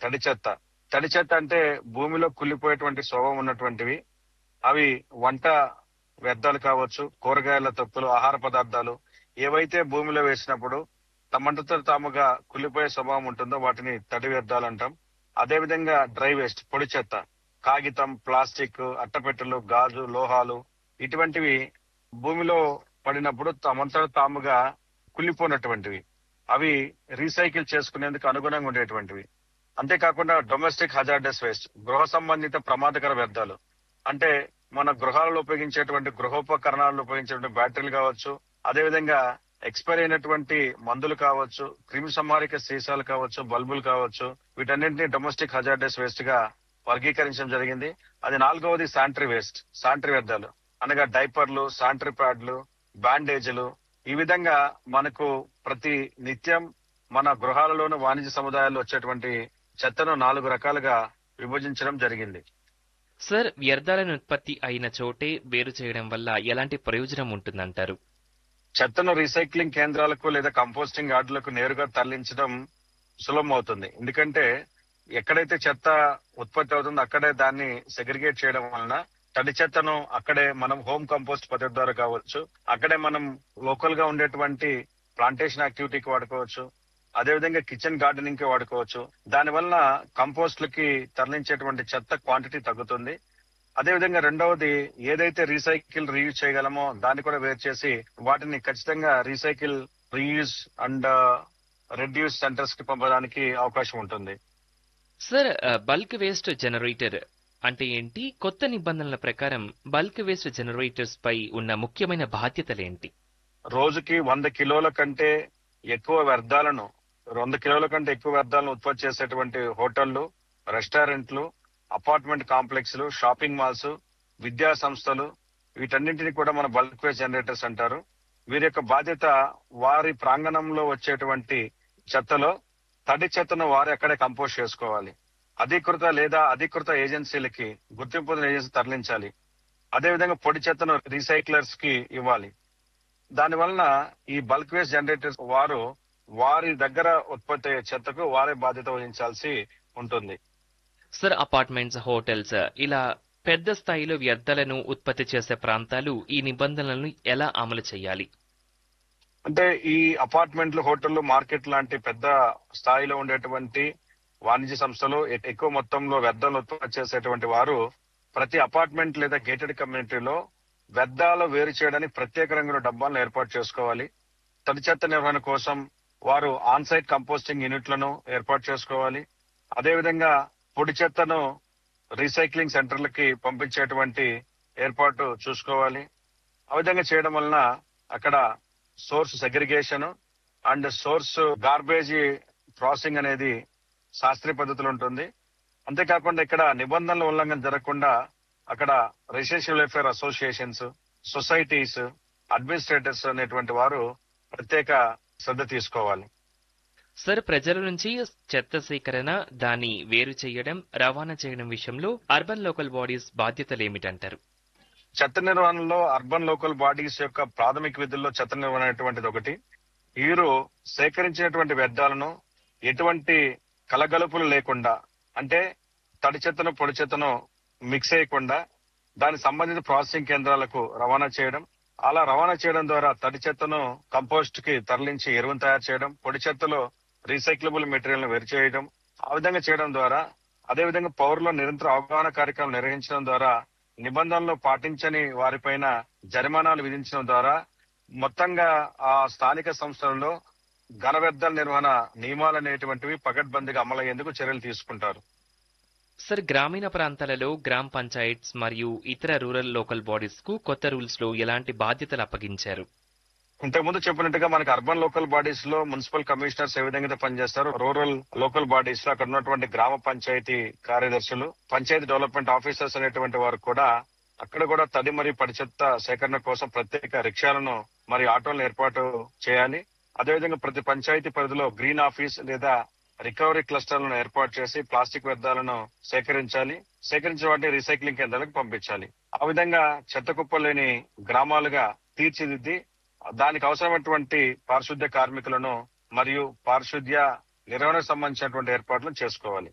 తడి చెత్త. తడి చెత్త అంటే భూమిలో కుళ్ళిపోయేటువంటి స్వభావం ఉన్నటువంటివి. అవి వంట వ్యర్థాలు కావచ్చు, కూరగాయల తొక్కులు, ఆహార పదార్థాలు ఏవైతే భూమిలో వేసినప్పుడు తమంతట తాముగా కుళ్ళిపోయే స్వభావం ఉంటుందో వాటిని తడి వ్యర్థాలు అంటాం. అదేవిధంగా డ్రై వేస్ట్, పొడి చెత్త, కాగితం, ప్లాస్టిక్, అట్టపెట్టెలు, గాజు, లోహాలు ఇటువంటివి భూమిలో పడినప్పుడు తమంతట తాముగా కుళ్ళిపోయినటువంటివి. అవి రీసైకిల్ చేసుకునేందుకు అనుగుణంగా ఉండేటువంటివి. అంతేకాకుండా డొమెస్టిక్ హజార్డస్ వేస్ట్, గృహ సంబంధిత ప్రమాదకర వ్యర్థాలు. అంటే మన గృహాలలో ఉపయోగించేటువంటి గృహోపకరణాలను ఉపయోగించేటువంటి బ్యాటరీలు కావచ్చు, అదేవిధంగా ఎక్స్పైర్ అయినటువంటి మందులు కావచ్చు, క్రిమి సంహారక సీసాలు కావచ్చు, బల్బులు కావచ్చు, వీటన్నింటినీ డొమెస్టిక్ హజార్డస్ వేస్ట్ గా వర్గీకరించడం జరిగింది. అది 4వది శానిటరీ వేస్ట్, శానిటరీ వ్యర్థాలు అనగా డైపర్లు, శానిటరీ ప్యాడ్లు, బ్యాండేజీలు. ఈ విధంగా మనకు ప్రతి నిత్యం మన గృహాలలోను వాణిజ్య సముదాయాల్లో వచ్చేటువంటి చెత్తను 4 రకాలుగా విభజించడం జరిగింది. సార్, వ్యర్థాలను ఉత్పత్తి అయిన చోటే వేరు చేయడం వల్ల ఎలాంటి ప్రయోజనం ఉంటుందంటారు? చెత్తను రీసైక్లింగ్ కేంద్రాలకు లేదా కంపోస్టింగ్ యార్డులకు నేరుగా తరలించడం సులభం అవుతుంది. ఎందుకంటే ఎక్కడైతే చెత్త ఉత్పత్తి అవుతుందో అక్కడే దాన్ని సెగ్రిగేట్ చేయడం వలన తడి చెత్తను అక్కడే మనం హోమ్ కంపోస్ట్ పద్ధతి ద్వారా కావచ్చు, అక్కడే మనం లోకల్ గా ఉండేటువంటి ప్లాంటేషన్ యాక్టివిటీకి వాడుకోవచ్చు, అదేవిధంగా కిచెన్ గార్డెనింగ్ కి వాడుకోవచ్చు. దానివల్ల కంపోస్ట్లకి తరలించేటువంటి చెత్త క్వాంటిటీ తగ్గుతుంది. అదేవిధంగా రెండవది, ఏదైతే రీసైకిల్ రీయూజ్ చేయగలమో దాన్ని కూడా వేరు చేసి వాటిని ఖచ్చితంగా recycle, reuse and reduce centres కి పంపడానికి అవకాశం ఉంటుంది. సార్, బల్క్ వేస్ట్ జనరేటర్ అంటే ఏంటి? కొత్త నిబంధనల ప్రకారం బల్క్ వేస్ట్ జనరేటర్స్ పై ఉన్న ముఖ్యమైన బాధ్యతలేంటి? రోజుకి 100 కిలోల కంటే ఎక్కువ వ్యర్థాలను 100 కిలోల కంటే ఎక్కువ వ్యర్థాలను ఉత్పత్తి చేసేటువంటి హోటళ్లు, రెస్టారెంట్లు, అపార్ట్మెంట్ కాంప్లెక్స్లు, షాపింగ్ మాల్స్, విద్యా సంస్థలు వీటన్నింటినీ కూడా మన బల్క్ వేస్ట్ జనరేటర్స్ అంటారు. వీరి యొక్క బాధ్యత వారి ప్రాంగణంలో వచ్చేటువంటి చెత్తలో తడి చెత్తను వారు అక్కడే కంపోస్ట్ చేసుకోవాలి. అధికృత లేదా అధికృత ఏజెన్సీలకి గుర్తింపు పొందిన ఏజెన్సీ తరలించాలి. అదేవిధంగా పొడి చెత్తను రీసైక్లర్స్ కి ఇవ్వాలి. దానివలన ఈ బల్క్ వేస్ట్ జనరేటర్స్ వారు వారి దగ్గర ఉత్పత్తి అయ్యే చెత్తకు వారే బాధ్యత వహించాల్సి ఉంటుంది. సార్, అపార్ట్మెంట్స్, హోటల్స్ ఇలా పెద్ద స్థాయిలో వ్యర్థాలను ఉత్పత్తి చేసే ప్రాంతాలు ఈ నిబంధనలను ఎలా అమలు చేయాలి? అంటే ఈ అపార్ట్మెంట్లు, హోటళ్లు, మార్కెట్ లాంటి పెద్ద స్థాయిలో ఉండేటువంటి వాణిజ్య సంస్థలు ఎక్కువ మొత్తంలో వ్యర్థాలను ఉత్పత్తి చేసేటువంటి వారు ప్రతి అపార్ట్మెంట్ లేదా గేటెడ్ కమ్యూనిటీలో వ్యర్థాలు వేరు చేయడానికి ప్రత్యేక రంగుల డబ్బాలను ఏర్పాటు చేసుకోవాలి. తడి చెత్త నిర్వహణ కోసం వారు ఆన్ సైట్ కంపోస్టింగ్ యూనిట్లను ఏర్పాటు చేసుకోవాలి. అదేవిధంగా పొడి చెత్తను రీసైక్లింగ్ సెంటర్లకి పంపించేటువంటి ఏర్పాటు చూసుకోవాలి. ఆ విధంగా చేయడం వలన అక్కడ source segregation and source garbage processing అనేది శాస్త్రీయ పద్ధతిలో ఉంటుంది. అంతేకాకుండా ఇక్కడ నిబంధనల ఉల్లంఘన జరగకుండా అక్కడ residential welfare associations, societies, administrators అనేటువంటి వారు ప్రత్యేక శ్రద్ధ తీసుకోవాలి. సార్, ప్రజల నుంచి చెత్త సేకరణ, దాన్ని వేరు చేయడం, రవాణా చేయడం విషయంలో అర్బన్ లోకల్ బాడీస్ బాధ్యతలేమిటంటారు? చెత్త నిర్వహణలో అర్బన్ లోకల్ బాడీస్ యొక్క ప్రాథమిక విధుల్లో చెత్త నిర్వహణ అనేటువంటిది ఒకటి. వీరు సేకరించినటువంటి వ్యర్థాలను ఎటువంటి కలగలుపులు లేకుండా, అంటే తడి చెత్తను పొడి చెత్తను మిక్స్ చేయకుండా దాని సంబంధిత ప్రాసెసింగ్ కేంద్రాలకు రవాణా చేయడం, అలా రవాణా చేయడం ద్వారా తడి చెత్తను కంపోస్ట్ కి తరలించి ఎరువును తయారు చేయడం, పొడి చెత్తలో రీసైక్లబుల్ మెటీరియల్ ను వేరు చేయడం, ఆ విధంగా చేయడం ద్వారా, అదేవిధంగా పౌరుల నిరంతర అవగాహన కార్యక్రమం నిర్వహించడం ద్వారా, నిబంధనలు పాటించని వారిపైన జరిమానాలు విధించడం ద్వారా మొత్తంగా ఆ స్థానిక సంస్థలలో ఘన వ్యర్థాల నిర్వహణ నియమాలు అనేటువంటివి పకడ్బందీగా అమలయ్యేందుకు చర్యలు తీసుకుంటారు. సార్, గ్రామీణ ప్రాంతాలలో గ్రామ పంచాయత్స్ మరియు ఇతర రూరల్ లోకల్ బాడీస్ కు కొత్త రూల్స్ లో ఎలాంటి బాధ్యతలు అప్పగించారు? ఇంతకుముందు చెప్పినట్టుగా మనకి అర్బన్ లోకల్ బాడీస్ లో మున్సిపల్ కమిషనర్స్ ఏ విధంగా పనిచేస్తారు, రూరల్ లోకల్ బాడీస్ లో అక్కడ ఉన్నటువంటి గ్రామ పంచాయతీ కార్యదర్శులు, పంచాయతీ డెవలప్మెంట్ ఆఫీసర్స్ అనేటువంటి వారు కూడా అక్కడ కూడా తడి మరియు పొడి చెత్త సేకరణ కోసం ప్రత్యేక రిక్షాలను మరియు ఆటోలను ఏర్పాటు చేయాలి. అదేవిధంగా ప్రతి పంచాయతీ పరిధిలో గ్రీన్ ఆఫీస్ లేదా రికవరీ క్లస్టర్లను ఏర్పాటు చేసి ప్లాస్టిక్ వ్యర్థాలను సేకరించిన వాటిని రీసైక్లింగ్ కేంద్రాలకు పంపించాలి. ఆ విధంగా చెత్త కుప్పలు లేని గ్రామాలుగా తీర్చిదిద్ది దానికి అవసరమైనటువంటి పారిశుద్ధ్య కార్మికులను మరియు పారిశుద్ధ్య నిర్వహణకు సంబంధించినటువంటి ఏర్పాట్లను చేసుకోవాలి.